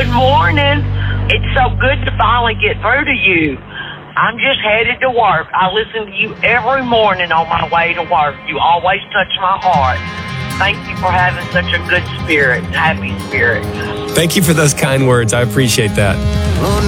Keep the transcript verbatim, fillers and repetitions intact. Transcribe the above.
Good morning. It's so good to finally get through to you. I'm just headed to work. I listen to you every morning on my way to work. You always touch my heart. Thank you for having such a good spirit, happy spirit. Thank you for those kind words. I appreciate that.